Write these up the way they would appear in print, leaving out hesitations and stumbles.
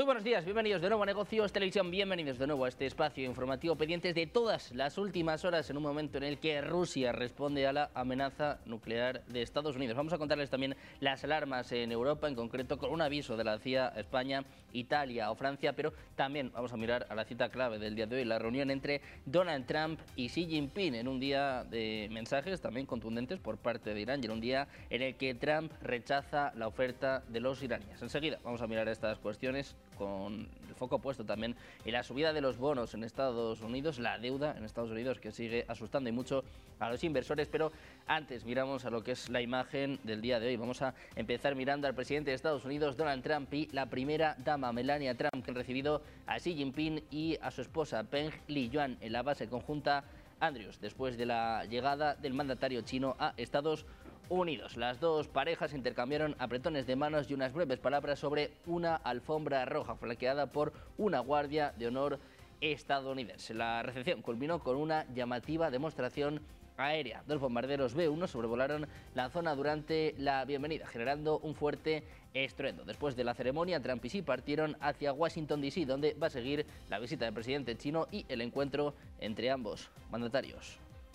Muy buenos días, bienvenidos de nuevo a Negocios Televisión, bienvenidos de nuevo a este espacio informativo pendientes de todas las últimas horas en un momento en el que Rusia responde a la amenaza nuclear de Estados Unidos. Vamos a contarles también las alarmas en Europa, en concreto con un aviso de la CIA a España, Italia o Francia, pero también vamos a mirar a la cita clave del día de hoy, la reunión entre Donald Trump y Xi Jinping en un día de mensajes también contundentes por parte de Irán y en un día en el que Trump rechaza la oferta de los iraníes. Enseguida vamos a mirar estas cuestiones con el foco puesto también en la subida de los bonos en Estados Unidos, la deuda en Estados Unidos que sigue asustando y mucho a los inversores, pero antes miramos a lo que es la imagen del día de hoy. Vamos a empezar mirando al presidente de Estados Unidos, Donald Trump, y la primera dama, Melania Trump, que han recibido a Xi Jinping y a su esposa, Peng Liyuan, en la base conjunta Andrews, después de la llegada del mandatario chino a Estados Unidos. Las dos parejas intercambiaron apretones de manos y unas breves palabras sobre una alfombra roja flanqueada por una guardia de honor estadounidense. La recepción culminó con una llamativa demostración aérea. Dos bombarderos B-1 sobrevolaron la zona durante la bienvenida, generando un fuerte estruendo. Después de la ceremonia, Trump y Xi partieron hacia Washington D.C., donde va a seguir la visita del presidente chino y el encuentro entre ambos mandatarios.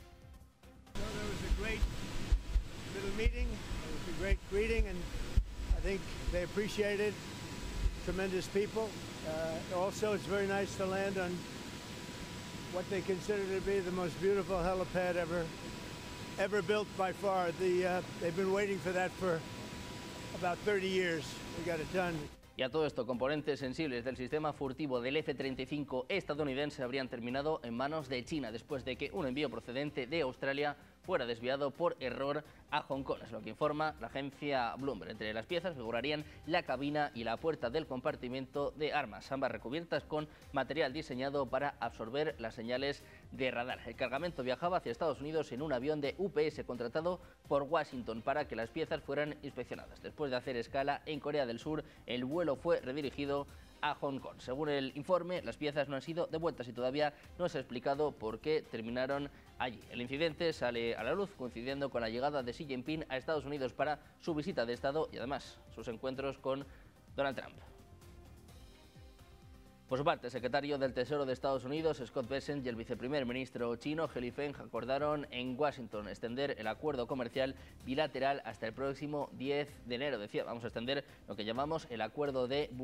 Little meeting. It was a great greeting, and I think they appreciate it. Tremendous people. Also, it's very nice to land on what they consider to be the most beautiful helipad ever built by far. They've been waiting for that for about 30 years. We got it done. Y a todo esto, componentes sensibles del sistema furtivo del F-35 estadounidense habrían terminado en manos de China después de que un envío procedente de Australia fuera desviado por error a Hong Kong. Es lo que informa la agencia Bloomberg. Entre las piezas figurarían la cabina y la puerta del compartimento de armas, ambas recubiertas con material diseñado para absorber las señales de radar. El cargamento viajaba hacia Estados Unidos en un avión de UPS contratado por Washington para que las piezas fueran inspeccionadas. Después de hacer escala en Corea del Sur, el vuelo fue redirigido a Hong Kong. Según el informe, las piezas no han sido devueltas y todavía no se ha explicado por qué terminaron allí. El incidente sale a la luz coincidiendo con la llegada de Xi Jinping a Estados Unidos para su visita de Estado y además sus encuentros con Donald Trump. Por su parte, el secretario del Tesoro de Estados Unidos, Scott Bessent, y el viceprimer ministro chino, He Lifeng, acordaron en Washington extender el acuerdo comercial bilateral hasta el próximo 10 de enero. Decía, vamos a extender lo que llamamos el acuerdo de